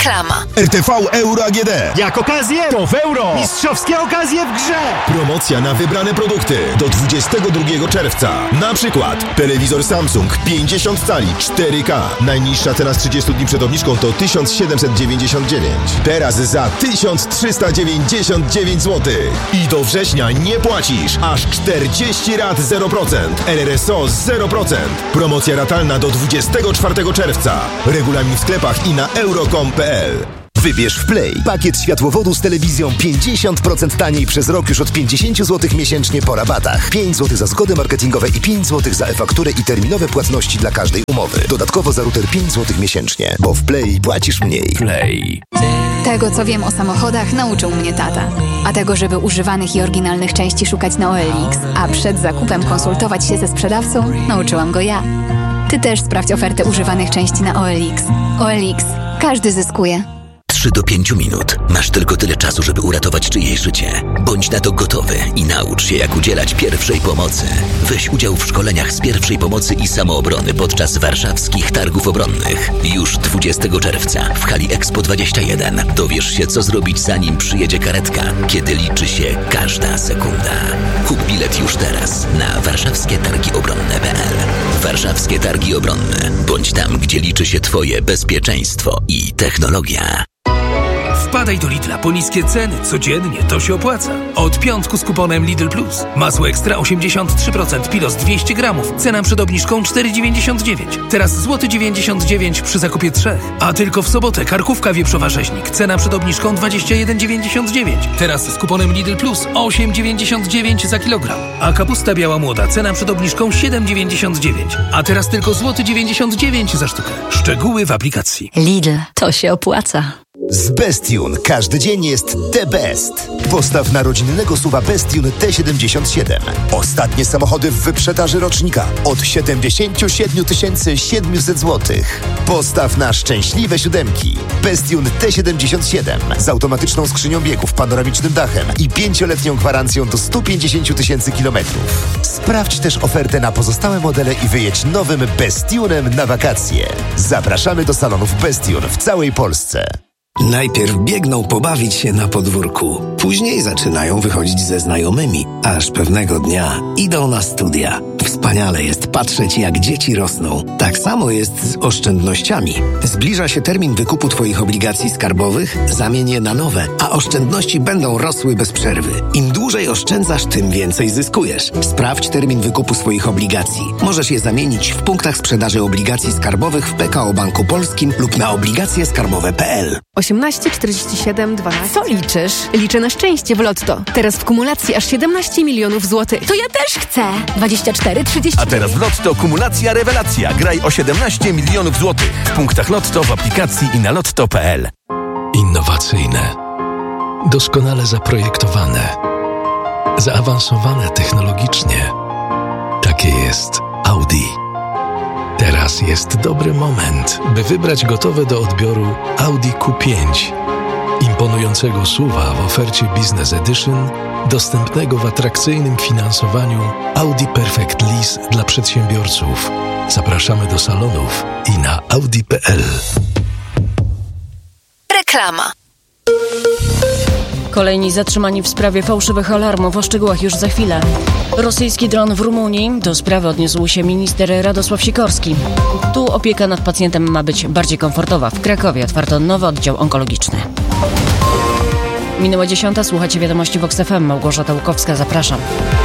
Reklama. RTV Euro AGD. Jak okazję, to w euro. Mistrzowskie okazje w grze. Promocja na wybrane produkty do 22 czerwca. Na przykład telewizor Samsung 50 cali 4K. Najniższa cena z 30 dni przed obniżką to 1799. Teraz za 1399 zł. I do września nie płacisz. Aż 40 rat 0%. RRSO 0%. Promocja ratalna do 24 czerwca. Regulamin w sklepach i na euro.com.pl. Wybierz w Play pakiet światłowodu z telewizją 50% taniej przez rok już od 50 zł miesięcznie po rabatach. 5 zł za zgody marketingowe i 5 zł za e-fakturę i terminowe płatności dla każdej umowy. Dodatkowo za router 5 zł miesięcznie, bo w Play płacisz mniej. Play. Tego, co wiem o samochodach, nauczył mnie tata. A tego, żeby używanych i oryginalnych części szukać na OLX, a przed zakupem konsultować się ze sprzedawcą, nauczyłam go ja. Ty też sprawdź ofertę używanych części na OLX. OLX. Każdy zyskuje. 3 do 5 minut. Masz tylko tyle czasu, żeby uratować czyjeś życie. Bądź na to gotowy i naucz się, jak udzielać pierwszej pomocy. Weź udział w szkoleniach z pierwszej pomocy i samoobrony podczas warszawskich targów obronnych. Już 20 czerwca w hali Expo 21 dowiesz się, co zrobić, zanim przyjedzie karetka, kiedy liczy się każda sekunda. Kup bilet już teraz na warszawskietargiobronne.pl. Warszawskie Targi Obronne. Bądź tam, gdzie liczy się Twoje bezpieczeństwo i technologia. Wpadaj do Lidla po niskie ceny. Codziennie to się opłaca. Od piątku z kuponem Lidl Plus. Masło ekstra 83%, pilos 200 gramów. Cena przed obniżką 4,99. Teraz złoty 99 przy zakupie 3. A tylko w sobotę karkówka wieprzowa rzeźnik. Cena przed obniżką 21,99. Teraz z kuponem Lidl Plus 8,99 za kilogram. A kapusta biała młoda. Cena przed obniżką 7,99. A teraz tylko złoty 99 za sztukę. Szczegóły w aplikacji. Lidl. To się opłaca. Z Bestune każdy dzień jest the best. Postaw na rodzinnego SUV-a Bestune T77. Ostatnie samochody w wyprzedaży rocznika od 77 700 zł. Postaw na szczęśliwe siódemki. Bestune T77 z automatyczną skrzynią biegów, panoramicznym dachem i 5-letnią gwarancją do 150 000 kilometrów. Sprawdź też ofertę na pozostałe modele i wyjedź nowym Bestunem na wakacje. Zapraszamy do salonów Bestune w całej Polsce. Najpierw biegną pobawić się na podwórku, później zaczynają wychodzić ze znajomymi, aż pewnego dnia idą na studia. Wspaniale jest patrzeć, jak dzieci rosną. Tak samo jest z oszczędnościami. Zbliża się termin wykupu Twoich obligacji skarbowych, zamień je na nowe, a oszczędności będą rosły bez przerwy. Im dłużej oszczędzasz, tym więcej zyskujesz. Sprawdź termin wykupu swoich obligacji. Możesz je zamienić w punktach sprzedaży obligacji skarbowych w PKO Banku Polskim lub na obligacjeskarbowe.pl. 18 47 12. Co liczysz? Liczę na szczęście w Lotto. Teraz w kumulacji aż 17 milionów złotych. To ja też chcę. 24 30. A teraz w Lotto kumulacja rewelacja. Graj o 17 milionów złotych. W punktach Lotto, w aplikacji i na lotto.pl. Innowacyjne. Doskonale zaprojektowane. Zaawansowane technologicznie. Takie jest Audi. Teraz jest dobry moment, by wybrać gotowe do odbioru Audi Q5. Imponującego SUV-a w ofercie Business Edition, dostępnego w atrakcyjnym finansowaniu Audi Perfect Lease dla przedsiębiorców. Zapraszamy do salonów i na audi.pl. Reklama. Kolejni zatrzymani w sprawie fałszywych alarmów. O szczegółach już za chwilę. Rosyjski dron w Rumunii. Do sprawy odniósł się minister Radosław Sikorski. Tu opieka nad pacjentem ma być bardziej komfortowa. W Krakowie otwarto nowy oddział onkologiczny. Minęła 10. Słuchacie wiadomości Vox FM. Małgorzata Łukowska, zapraszam.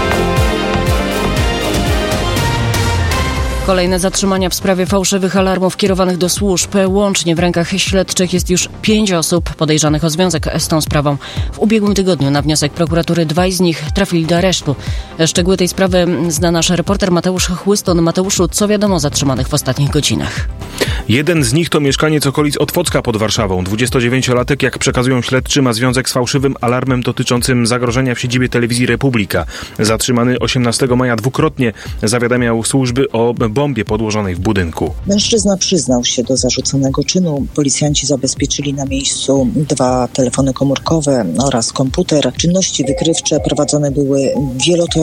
Kolejne zatrzymania w sprawie fałszywych alarmów kierowanych do służb. Łącznie w rękach śledczych jest już 5 osób podejrzanych o związek z tą sprawą. W ubiegłym tygodniu na wniosek prokuratury 2 z nich trafili do aresztu. Szczegóły tej sprawy zna nasz reporter Mateusz Chłyston. Mateuszu, co wiadomo o zatrzymanych w ostatnich godzinach? Jeden z nich to mieszkaniec okolic Otwocka pod Warszawą. 29-latek, jak przekazują śledczy, ma związek z fałszywym alarmem dotyczącym zagrożenia w siedzibie telewizji Republika. Zatrzymany 18 maja dwukrotnie zawiadamiał służby o bombie podłożonej w budynku. Mężczyzna przyznał się do zarzuconego czynu. Policjanci zabezpieczyli na miejscu 2 telefony komórkowe oraz komputer. Czynności wykrywcze prowadzone były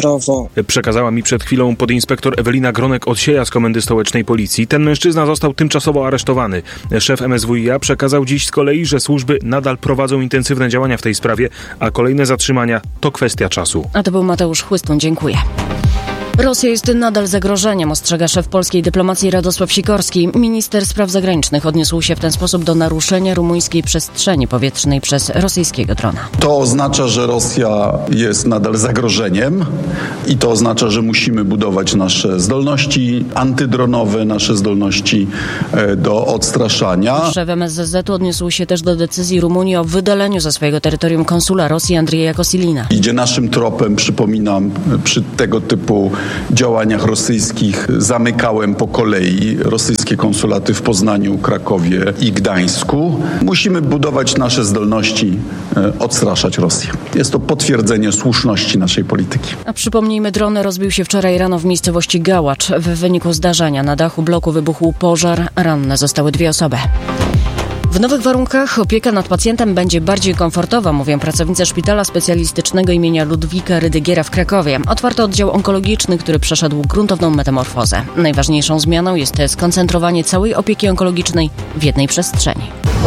wielotorowo. Przekazała mi przed chwilą podinspektor Ewelina Gronek-Odsieja z Komendy Stołecznej Policji. Ten mężczyzna został tymczasowo tymczasowo aresztowany. Szef MSWiA przekazał dziś z kolei, że służby nadal prowadzą intensywne działania w tej sprawie, a kolejne zatrzymania to kwestia czasu. A to był Mateusz Chłystun. Dziękuję. Rosja jest nadal zagrożeniem, ostrzega szef polskiej dyplomacji Radosław Sikorski. Minister spraw zagranicznych odniósł się w ten sposób do naruszenia rumuńskiej przestrzeni powietrznej przez rosyjskiego drona. To oznacza, że Rosja jest nadal zagrożeniem i to oznacza, że musimy budować nasze zdolności antydronowe, nasze zdolności do odstraszania. Szef MSZ odniósł się też do decyzji Rumunii o wydaleniu ze swojego terytorium konsula Rosji Andrieja Kosilina. Idzie naszym tropem, przypominam, przy tego typu działaniach rosyjskich zamykałem po kolei rosyjskie konsulaty w Poznaniu, Krakowie i Gdańsku. Musimy budować nasze zdolności, odstraszać Rosję. Jest to potwierdzenie słuszności naszej polityki. A przypomnijmy, dron rozbił się wczoraj rano w miejscowości Gałacz. W wyniku zdarzenia na dachu bloku wybuchł pożar. Ranne zostały 2 osoby. W nowych warunkach opieka nad pacjentem będzie bardziej komfortowa, mówią pracownicy Szpitala Specjalistycznego imienia Ludwika Rydygiera w Krakowie. Otwarto oddział onkologiczny, który przeszedł gruntowną metamorfozę. Najważniejszą zmianą jest skoncentrowanie całej opieki onkologicznej w jednej przestrzeni.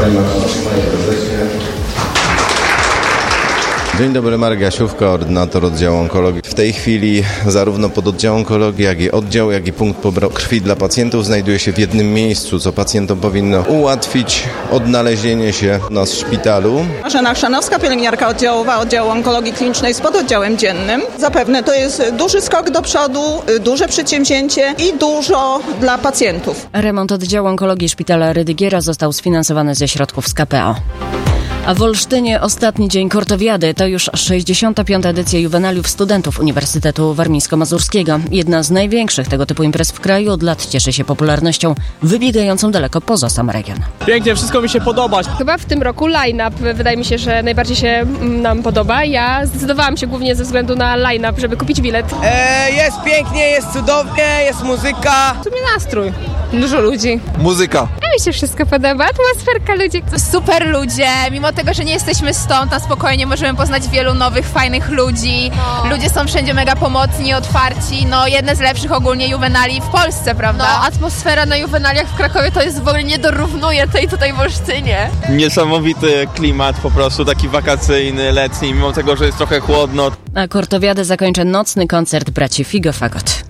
Dzień dobry, Marek Jasiów, koordynator oddziału onkologii. W tej chwili zarówno pododdział onkologii, jak i punkt poboru krwi dla pacjentów znajduje się w jednym miejscu, co pacjentom powinno ułatwić odnalezienie się u nas w szpitalu. Marzena Chrzanowska, pielęgniarka oddziałowa oddziału onkologii klinicznej z pododdziałem dziennym. Zapewne to jest duży skok do przodu, duże przedsięwzięcie i dużo dla pacjentów. Remont oddziału onkologii Szpitala Rydygiera został sfinansowany ze środków z KPO. A w Olsztynie ostatni dzień Kortowiady to już 65. edycja juwenaliów studentów Uniwersytetu Warmińsko-Mazurskiego. Jedna z największych tego typu imprez w kraju, od lat cieszy się popularnością wybiegającą daleko poza sam region. Pięknie, wszystko mi się podoba. Chyba w tym roku line-up wydaje mi się, że najbardziej się nam podoba. Ja zdecydowałam się głównie ze względu na line-up, żeby kupić bilet. Jest pięknie, jest cudownie, jest muzyka. W sumie nastrój. Dużo ludzi. Muzyka. A mi się wszystko podoba, atmosferka ludzi. Super ludzie, mimo tego, że nie jesteśmy stąd, na spokojnie możemy poznać wielu nowych, fajnych ludzi. Ludzie są wszędzie mega pomocni, otwarci, jedne z lepszych ogólnie juwenali w Polsce, prawda? Atmosfera na juwenaliach w Krakowie to jest w ogóle nie dorównuje tej tutaj w Olsztynie. Niesamowity klimat, po prostu taki wakacyjny, letni, mimo tego, że jest trochę chłodno. A Kortowiadę zakończy nocny koncert braci Figo Fagot.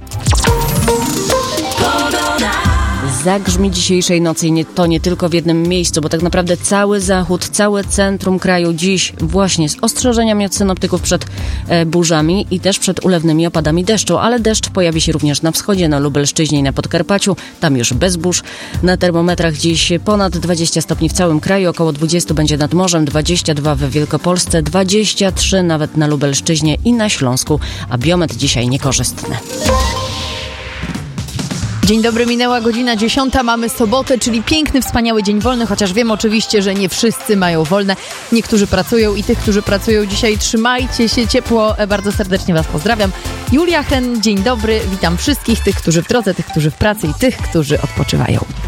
Zagrzmi dzisiejszej nocy to nie tylko w jednym miejscu, bo tak naprawdę cały zachód, całe centrum kraju dziś właśnie z ostrzeżeniami od synoptyków przed burzami i też przed ulewnymi opadami deszczu, ale deszcz pojawi się również na wschodzie, na Lubelszczyźnie i na Podkarpaciu, tam już bez burz. Na termometrach dziś ponad 20 stopni w całym kraju, około 20 będzie nad morzem, 22 w Wielkopolsce, 23 nawet na Lubelszczyźnie i na Śląsku, a biometr dzisiaj niekorzystny. Dzień dobry, minęła godzina 10, mamy sobotę, czyli piękny, wspaniały dzień wolny, chociaż wiem oczywiście, że nie wszyscy mają wolne. Niektórzy pracują i tych, którzy pracują dzisiaj, trzymajcie się ciepło, bardzo serdecznie Was pozdrawiam. Julia Hen, dzień dobry, witam wszystkich, tych, którzy w drodze, tych, którzy w pracy i tych, którzy odpoczywają.